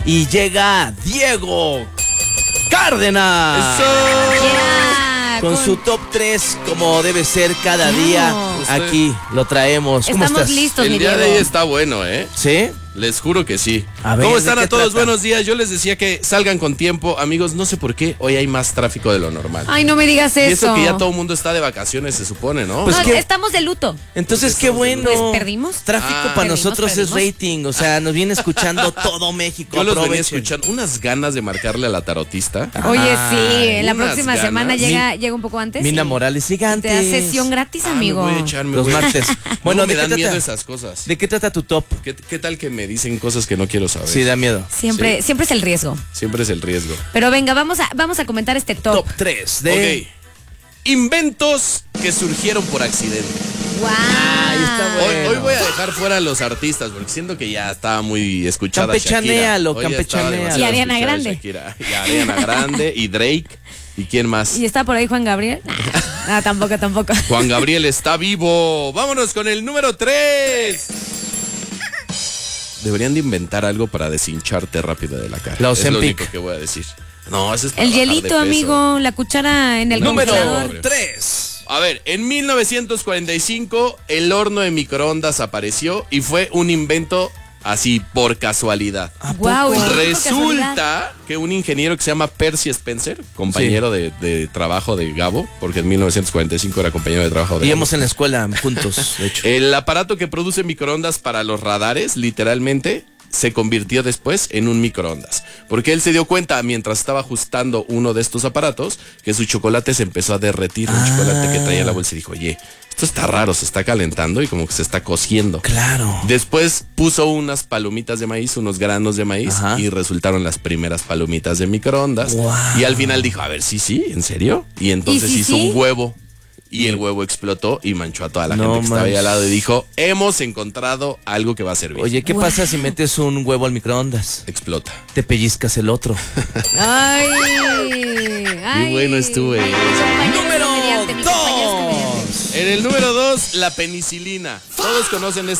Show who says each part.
Speaker 1: y llega Diego Cárdenas. Con su top 3, como debe ser cada día. Aquí lo traemos. ¿Cómo
Speaker 2: Estamos
Speaker 1: estás?
Speaker 2: listos,
Speaker 3: El
Speaker 2: mi
Speaker 3: día
Speaker 2: Diego.
Speaker 3: de hoy está bueno, ¿eh?
Speaker 1: ¿Sí?
Speaker 3: Les juro que sí.
Speaker 1: A ver,
Speaker 3: ¿cómo
Speaker 1: ¿de
Speaker 3: están
Speaker 1: qué
Speaker 3: a todos?
Speaker 1: trata?
Speaker 3: Buenos días. Yo les decía que salgan con tiempo. Amigos, no sé por qué hoy hay más tráfico de lo normal.
Speaker 2: Ay, no me digas
Speaker 3: Y
Speaker 2: eso.
Speaker 3: eso que ya todo el mundo está de vacaciones, se supone, ¿no?
Speaker 1: Pues
Speaker 2: No,
Speaker 1: que-
Speaker 2: estamos de luto.
Speaker 1: Entonces, qué bueno.
Speaker 2: Pues, ¿perdimos?
Speaker 1: Tráfico para
Speaker 2: Perdimos,
Speaker 1: nosotros es
Speaker 2: perdimos.
Speaker 1: rating. O sea, nos viene escuchando todo México.
Speaker 3: Yo los venía
Speaker 1: Aprovechen.
Speaker 3: escuchando. Unas ganas de marcarle a la tarotista.
Speaker 2: Oye,
Speaker 1: Ay,
Speaker 2: sí, la
Speaker 3: unas
Speaker 2: próxima
Speaker 3: ganas.
Speaker 2: semana llega un poco antes.
Speaker 1: Mina
Speaker 2: y
Speaker 1: Morales, gigante.
Speaker 2: te da sesión gratis, amigo.
Speaker 3: Me voy a echar, me
Speaker 1: Los
Speaker 3: voy a-
Speaker 1: martes.
Speaker 3: Bueno,
Speaker 1: Bueno,
Speaker 3: me
Speaker 1: ¿de qué
Speaker 3: dan miedo
Speaker 1: trata?
Speaker 3: esas cosas.
Speaker 1: ¿De qué trata tu top?
Speaker 3: ¿Qué tal que me dicen cosas que no quiero saber?
Speaker 1: Sí, da miedo.
Speaker 2: Siempre es el riesgo.
Speaker 3: Siempre es el riesgo.
Speaker 2: Pero venga, vamos a comentar este top.
Speaker 1: Top 3 de...
Speaker 3: Ok. Inventos que surgieron por accidente.
Speaker 2: ¡Wow!
Speaker 1: está bueno.
Speaker 3: Hoy voy a dejar fuera a los artistas porque siento que ya estaba muy escuchada
Speaker 1: Campechanéalo,
Speaker 3: Shakira. Hoy ya estaba
Speaker 1: campechanéalo.
Speaker 3: demasiado
Speaker 2: Y Ariana
Speaker 3: escuchada
Speaker 2: Grande.
Speaker 3: Shakira. Y Ariana Grande y Drake. ¿Y quién más?
Speaker 2: ¿Y está por ahí Juan Gabriel? Tampoco.
Speaker 3: Juan Gabriel está vivo. Vámonos con el número 3. Deberían de inventar algo para deshincharte rápido de la cara.
Speaker 1: La
Speaker 3: es lo
Speaker 1: Ozempic.
Speaker 3: único que voy a decir. No, eso es para
Speaker 2: El
Speaker 3: bajar de
Speaker 2: hielito,
Speaker 3: peso.
Speaker 2: amigo, la cuchara en el
Speaker 1: Número
Speaker 2: congelador.
Speaker 1: 3.
Speaker 3: A ver, en 1945 el horno de microondas apareció y fue un invento así por casualidad.
Speaker 2: Guau,
Speaker 1: poco?
Speaker 2: ¿y por casualidad?
Speaker 3: Resulta que un ingeniero que se llama Percy Spencer, compañero de trabajo de Gabo, porque en 1945 era compañero de trabajo de Gabo.
Speaker 1: Íbamos en la escuela juntos, de hecho.
Speaker 3: El aparato que produce microondas para los radares, literalmente, se convirtió después en un microondas. Porque él se dio cuenta, mientras estaba ajustando uno de estos aparatos, que su chocolate se empezó a derretir. Un chocolate que traía en la bolsa y dijo, oye, esto está raro, se está calentando y como que se está cociendo.
Speaker 1: Claro.
Speaker 3: Después puso unas palomitas de maíz, unos granos de maíz,
Speaker 1: Ajá.
Speaker 3: y resultaron las primeras palomitas de microondas.
Speaker 1: Wow.
Speaker 3: Y al final dijo, a ver, sí, ¿en serio? Y entonces
Speaker 2: ¿Y sí,
Speaker 3: hizo
Speaker 2: sí?
Speaker 3: un huevo. Y el huevo explotó y manchó a toda la
Speaker 1: No
Speaker 3: gente que estaba ahí
Speaker 1: manches.
Speaker 3: al lado y dijo, hemos encontrado algo que va a servir.
Speaker 1: Oye, ¿qué
Speaker 2: Guau.
Speaker 1: pasa si metes un huevo al microondas?
Speaker 3: Explota.
Speaker 1: Te pellizcas el otro.
Speaker 2: Ay.
Speaker 3: Qué bueno estuve.
Speaker 1: Número 2.
Speaker 3: En el número 2, la penicilina. Todos conocen